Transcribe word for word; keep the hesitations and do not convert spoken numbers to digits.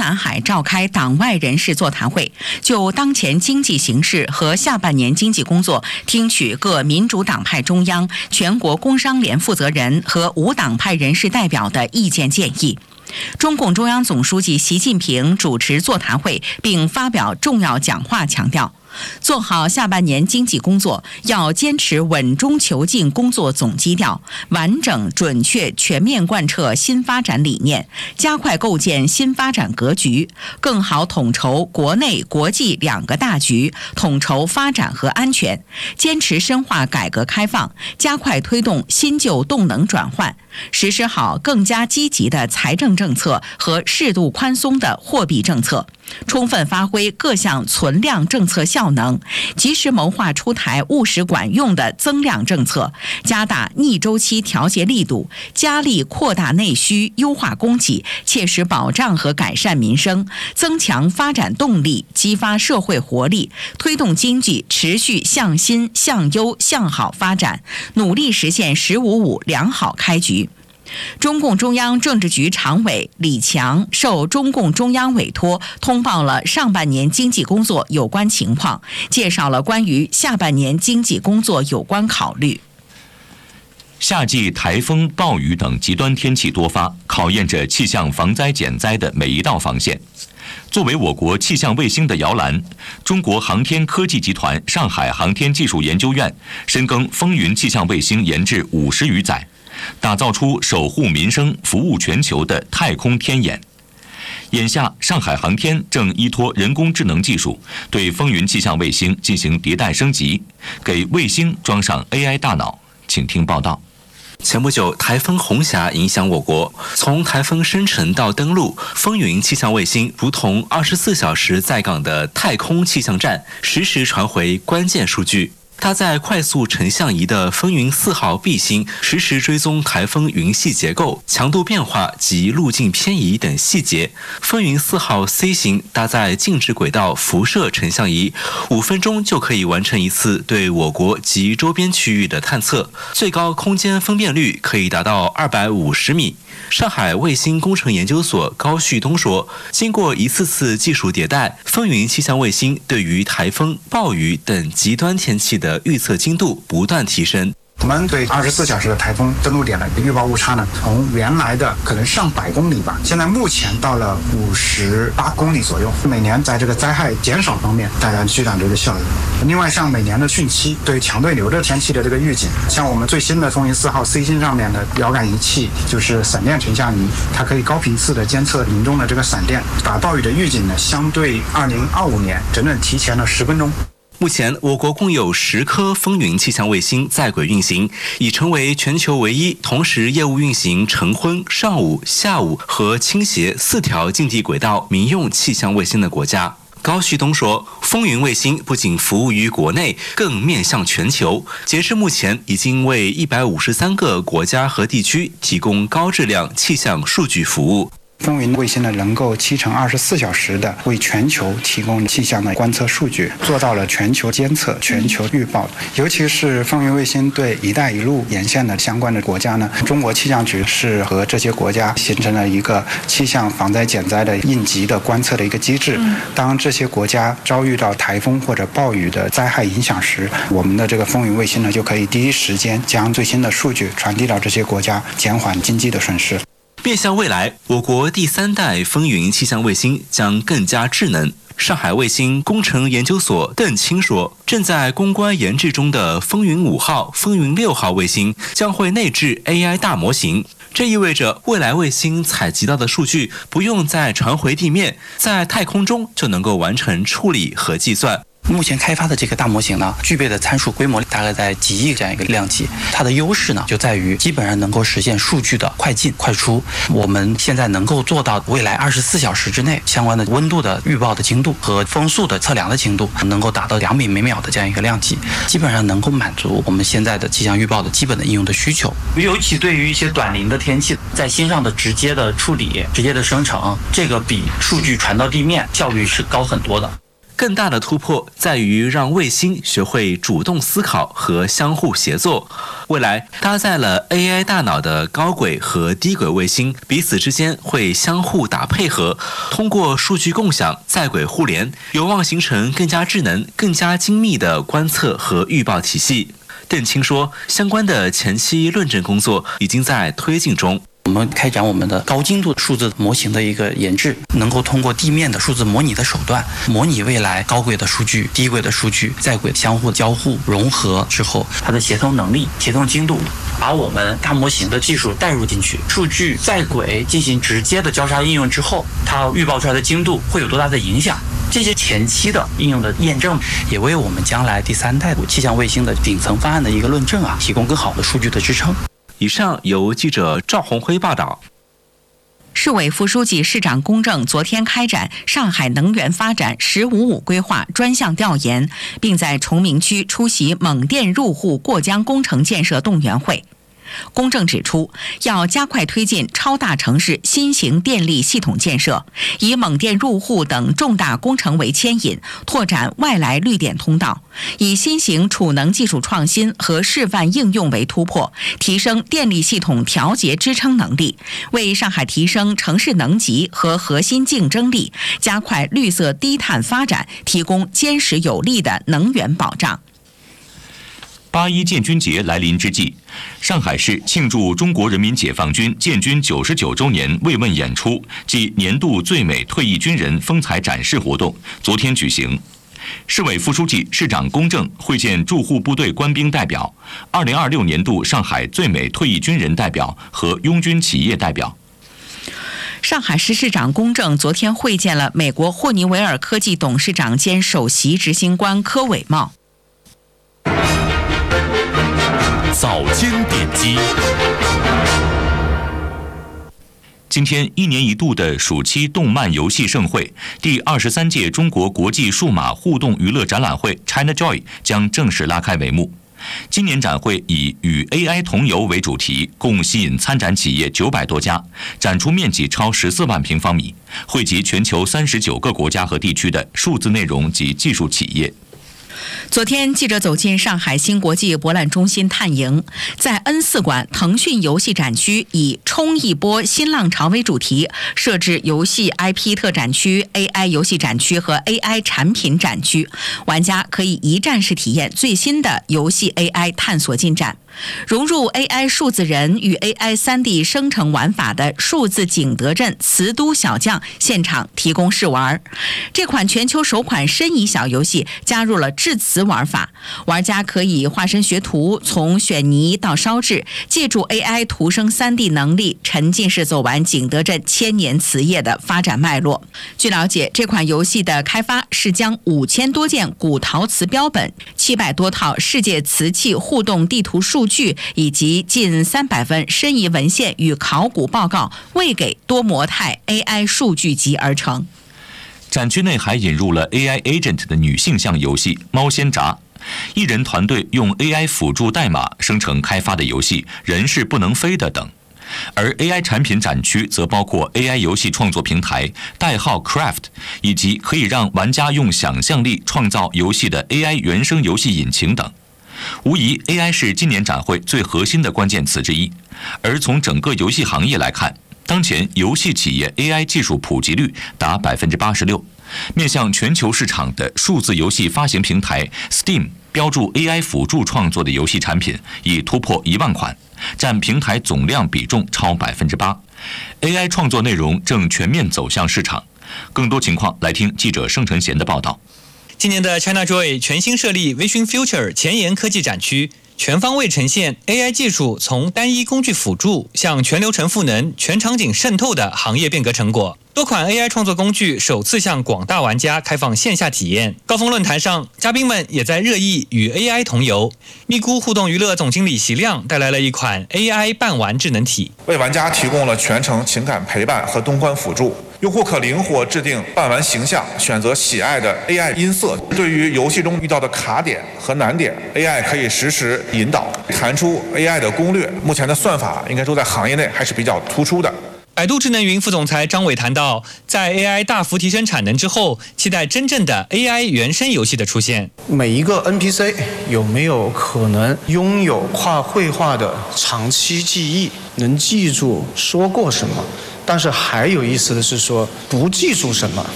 南海召开党外人士座谈会，就当前经济形势和下半年经济工作，听取各民主党派中央、全国工商联负责人和无党派人士代表的意见建议。中共中央总书记习近平主持座谈会并发表重要讲话，强调做好下半年经济工作，要坚持稳中求进工作总基调，完整、准确、全面贯彻新发展理念，加快构建新发展格局，更好统筹国内国际两个大局，统筹发展和安全，坚持深化改革开放，加快推动新旧动能转换，实施好更加积极的财政政策和适度宽松的货币政策，充分发挥各项存量政策效能，及时谋划出台务实管用的增量政策，加大逆周期调节力度，加力扩大内需，优化供给，切实保障和改善民生，增强发展动力，激发社会活力，推动经济持续向新、向优、向好发展，努力实现“十五五”良好开局。中共中央政治局常委李强受中共中央委托，通报了上半年经济工作有关情况，介绍了关于下半年经济工作有关考虑。 夏季台风、暴雨等极端天气多发，考验着气象防灾减灾的每一道防线。作为我国气象卫星的摇篮，中国航天科技集团上海航天技术研究院深耕风云气象卫星研制五十余载，打造出守护民生、服务全球的太空天眼。眼下，上海航天正依托人工智能技术，对风云气象卫星进行迭代升级，给卫星装上 A I 大脑。请听报道。 前不久，台风红霞影响我国，从台风生成到登陆，风云气象卫星如同二十四小时在岗的太空气象站，实时传回关键数据。搭载快速成像仪的风云四号 B 星实时追踪台风云系结构、强度变化及路径偏移等细节。风云四号 C 星搭载静止轨道辐射成像仪，五分钟就可以完成一次对我国及周边区域的探测，最高空间分辨率可以达到二百五十米。上海卫星工程研究所高旭东说，经过一次次技术迭代，风云气象卫星对于台风、暴雨等极端天气的预测精度不断提升。 我们对二十四小时的台风登陆点的预报误差呢，从原来的可能上百公里吧，现在目前到了五十八公里左右。每年在这个灾害减少方面带来巨大的这个效益。另外，像每年的汛期对强对流的天气的这个预警，像我们最新的风云四号 C 星上面的遥感仪器，就是闪电成像仪，它可以高频次的监测林中的这个闪电，把暴雨的预警呢，相对二零二五年整整提前了十分钟。 目前，我国共有十颗风云气象卫星在轨运行，已成为全球唯一同时业务运行晨昏、上午、下午和倾斜四条近地轨道民用气象卫星的国家。高旭东说，风云卫星不仅服务于国内，更面向全球。截至目前，已经为一百五十三个国家和地区提供高质量气象数据服务。 风云卫星呢，能够七乘二十四小时的为全球提供气象的观测数据，做到了全球监测、全球预报。尤其是风云卫星对“一带一路”沿线的相关的国家呢，中国气象局是和这些国家形成了一个气象防灾减灾的应急的观测的一个机制。当这些国家遭遇到台风或者暴雨的灾害影响时，我们的这个风云卫星呢，就可以第一时间将最新的数据传递到这些国家，减缓经济的损失。 面向未来，我国第三代风云气象卫星将更加智能。上海卫星工程研究所邓清说，正在攻关研制中的风云五号、风云六号卫星将会内置 A I 大模型，这意味着未来卫星采集到的数据不用再传回地面，在太空中就能够完成处理和计算。 目前开发的这个大模型呢，具备的参数规模大概在几亿这样一个量级。它的优势呢，就在于基本上能够实现数据的快进快出。我们现在能够做到未来二十四小时之内，相关的温度的预报的精度和风速的测量的精度，能够达到两米每秒的这样一个量级，基本上能够满足我们现在的气象预报的基本的应用的需求。尤其对于一些短临的天气，在心上的直接的处理、直接的生成，这个比数据传到地面效率是高很多的。 更大的突破在于让卫星学会主动思考和相互协作。未来搭载了 A I 大脑的高轨和低轨卫星彼此之间会相互打配合，通过数据共享、在轨互联，有望形成更加智能、更加精密的观测和预报体系。邓清说，相关的前期论证工作已经在推进中。 我们开展我们的高精度数字模型的一个研制，能够通过地面的数字模拟的手段，模拟未来高轨的数据、低轨的数据在轨相互交互融合之后，它的协同能力、协同精度，把我们大模型的技术带入进去，数据在轨进行直接的交叉应用之后，它预报出来的精度会有多大的影响？这些前期的应用的验证，也为我们将来第三代气象卫星的顶层方案的一个论证啊，提供更好的数据的支撑。 以上由记者赵红辉报道。 市委副书记、市长龚正昨天开展上海能源发展“十五五”规划专项调研，并在崇明区出席蒙电入户过江工程建设动员会。龚正指出，要加快推进超大城市新型电力系统建设，以蒙电入户等重大工程为牵引，拓展外来绿电通道，以新型储能技术创新和示范应用为突破，提升电力系统调节支撑能力，为上海提升城市能级和核心竞争力，加快绿色低碳发展提供坚实有力的能源保障。 八一建军节来临之际，上海市庆祝中国人民解放军建军九十九周年慰问演出暨年度最美退役军人风采展示活动昨天举行。市委副书记、市长龚正会见驻沪部队官兵代表、二零二六年度上海最美退役军人代表和拥军企业代表。 上海市市长龚正昨天会见了美国霍尼韦尔科技董事长兼首席执行官柯伟茂。 早间点击。 今天，一年一度的暑期动漫游戏盛会第二十三届中国国际数码互动娱乐展览会 ChinaJoy 将正式拉开帷幕。今年展会以与 A I 同游为主题，共吸引参展企业九百多家，展出面积超十四万平方米，汇集全球三十九个国家和地区的数字内容及技术企业。 昨天，记者走进上海新国际博览中心探营，在 N 四 馆腾讯游戏展区以冲一波新浪潮为主题，设置游戏 I P 特展区、A I 游戏展区和 A I 产品展区，玩家可以一站式体验最新的游戏 A I 探索进展。融入 A I 数字人与 A I 三 D 生成玩法的数字景德镇瓷都小将现场提供试玩。这款全球首款申遗小游戏加入了制瓷玩法，玩家可以化身学徒，从选泥到烧制，借助 A I 图生 三 D 能力，沉浸式走完景德镇千年瓷业的发展脉络。据了解，这款游戏的开发是将五千多件古陶瓷标本、七百多套世界瓷器互动地图数据以及近三百份申遗文献与考古报告喂给多模态 A I 数据集而成。 展区内还引入了 A I Agent 的女性向游戏《猫仙闸》，艺人团队用 A I 辅助代码生成开发的游戏《人是不能飞的》等。而 A I 产品展区则包括 A I 游戏创作平台代号 Craft， 以及可以让玩家用想象力创造游戏的 A I 原生游戏引擎等。无疑 A I 是今年展会最核心的关键词之一。而从整个游戏行业来看，当前游戏企业 A I 技术普及率达 百分之八十六， 面向全球市场的数字游戏发行平台 Steam 标注 A I 辅助创作的游戏产品已突破一万款，占平台总量比重超 百分之八。 A I 创作内容正全面走向市场。更多情况来听记者盛承贤的报道。 今年的 ChinaJoy 全新设立 Vision Future 前沿科技展区，全方位呈现 A I 技术从单一工具辅助向全流程赋能、全场景渗透的行业变革成果。多款 A I 创作工具首次向广大玩家开放线下体验。高峰论坛上，嘉宾们也在热议与 A I 同游。咪咕互动娱乐总经理席亮带来了一款 A I 伴玩智能体， 为玩家提供了全程情感陪伴和通关辅助。用户可灵活制定伴玩形象，选择喜爱的 A I 音色。对于游戏中遇到的卡点和难点 ，A I 可以实时引导，弹出 A I 的攻略。目前的算法应该说在行业内还是比较突出的。 百度智能云副总裁张伟谈到，在 A I 大幅提升产能之后，期待真正的 A I 原生游戏的出现。 每一个 N P C 有没有可能拥有跨绘画的长期记忆，能记住说过什么？但是还有意思的是说，不记住什么，